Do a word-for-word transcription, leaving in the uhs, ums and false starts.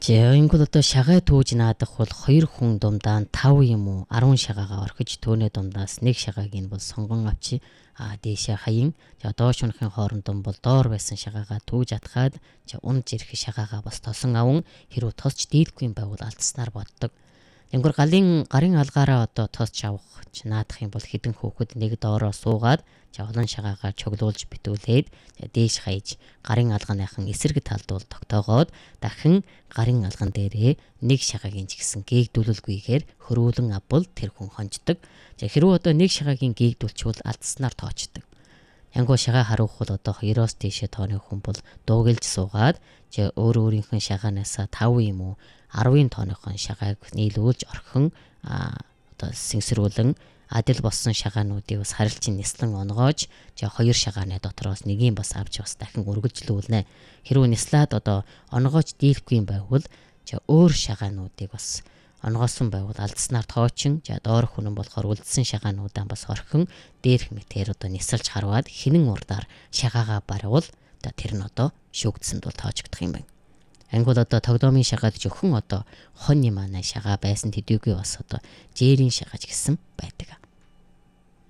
За ингл одоо шагаа тууж наадах бол хоёр хүн дундаа тав юм уу арван шагаагаа орхиж төөнөө дундаас нэг шагааг нь бол сонгон авчи а дээшээ хаян за доош унахын хоорондон бол доор байсан шагаагаа тууж атгаад за унж ирэх шагаагаа бас тосон аван хэрв тосч дийлэхгүй юм байвал алдснаар боддог. Тэнгэр галын гарын алгаараа одоо тосч авах ч наадах юм бол хідэн хөөхөд нэг доороо суугаад за олон шагаагаа чоглуулж битүүлээд дээш хаяж гарын алгааныхан эсрэг талд бол тогтоогоод дахин гарын алган дээрээ нэг шагаагийн ч гэсэн гээгдүүлэлгүйгээр хөрвүүлэн авбал тэр хүн хонждог. За хэрвээ одоо нэг шагаагийн гээгдүүлчвэл алдснаар тоочдог. Янгуу шагаа харуулах бол одоо хоёроос дээшээ тооны хүн бол дуугилж суугаад за өөр өөрийнхэн шагаанаасаа тав юм уу арван тооныхон шагааг нийлүүлж орхин одоо сэнсрүүлэн адил болсон шагаануудыг бас харилцан нислэн онгоож за хоёр шагааны дотроос нэгийг бас авч бас дахин үргэлжлүүлнэ. Хэрвээ нислаад одоо онгоож дийлэхгүй юм байвал за өөр шагаануудыг бас онгоосон байвал алдснаар тоочин за доор хүн нь болохоор үлдсэн шагаануудаа бас орхин дээрх мэтэр одоо нисэлж харваад хинэн урдаар шагаагаа барвал одоо тэр нь одоо шүүгдсэнд бол тоочгдох юм байна. Ангол одоо тогдоомын шагаад жөхөн одоо хоньны манай шагаа байсан төдийгүй бас одоо жээрийн шагаач гэсэн байдаг.